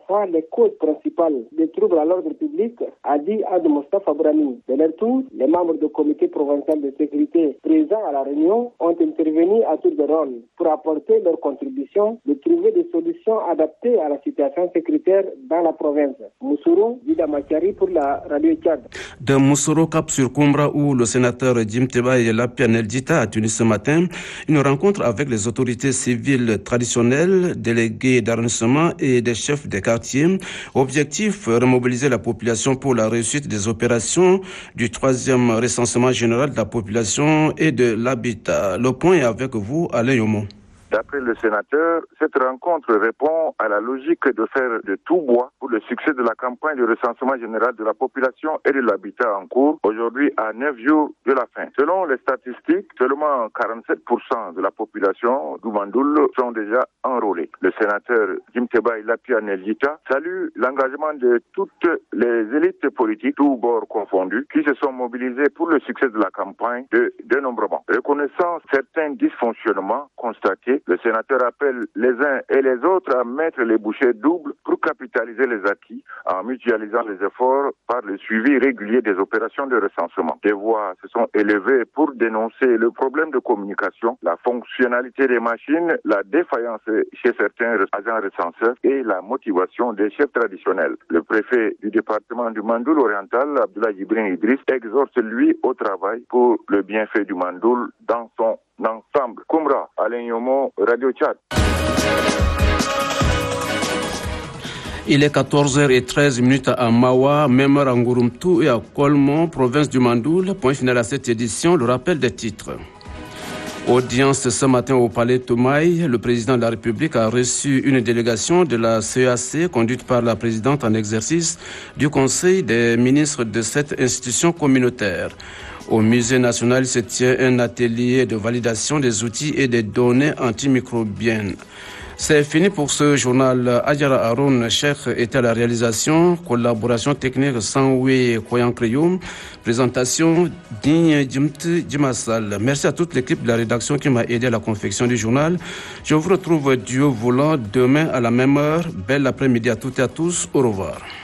fois les causes principales des troubles à l'ordre public, a dit Ad Mostafa Brahmi. De leur tour, les membres du comité provincial de sécurité présents à la réunion ont intervenu à tour de rôle pour apporter leur contribution de trouver des solutions adaptées à la situation sécuritaire dans la province. Moussoro, Dida Machari pour la radio Tchad. De Moussoro, Cap sur Combra, où le sénateur Jim Tebaye Lapianel Dita a tenu ce matin une rencontre avec les autorités civiles traditionnelles, délégués d'arrondissement et des chefs des quartiers. Objectif, remobiliser la population pour la réussite des opérations du 3e recensement général de la population et de l'habitat. Le point est avec vous, Alain Yomon. D'après le sénateur, cette rencontre répond à la logique de faire de tout bois pour le succès de la campagne de recensement général de la population et de l'habitat en cours, aujourd'hui à 9 jours de la fin. Selon les statistiques, seulement 47% de la population du Mandoul sont déjà enrôlés. Le sénateur Jim Tebaye Lapianel Dita salue l'engagement de toutes les élites politiques, tous bords confondus, qui se sont mobilisés pour le succès de la campagne de dénombrement. Reconnaissant certains dysfonctionnements constatés, le sénateur appelle les uns et les autres à mettre les bouchées doubles pour capitaliser les acquis en mutualisant les efforts par le suivi régulier des opérations de recensement. Des voix se sont élevées pour dénoncer le problème de communication, la fonctionnalité des machines, la défaillance chez certains agents recenseurs et la motivation des chefs traditionnels. Le préfet du département du Mandoul oriental, Abdoulaye Ibrin Idriss, exhorte lui au travail pour le bienfait du Mandoul dans son ensemble. Koumra, Alain Yomo, Radio Tchad. Il est 14h13 à Mawa, même à Ngurumtu et à Kolmon, province du Mandoul. Point final à cette édition, le rappel des titres. Audience ce matin au Palais Toumaï, le président de la République a reçu une délégation de la CEAC conduite par la présidente en exercice du Conseil des ministres de cette institution communautaire. Au Musée national se tient un atelier de validation des outils et des données antimicrobiennes. C'est fini pour ce journal. Adjara Haroun Cheikh était à la réalisation, collaboration technique Sanwe Koyan Kriyum, présentation Digne Djimassal. Merci à toute l'équipe de la rédaction qui m'a aidé à la confection du journal. Je vous retrouve Dieu voulant demain à la même heure. Bel après-midi à toutes et à tous. Au revoir.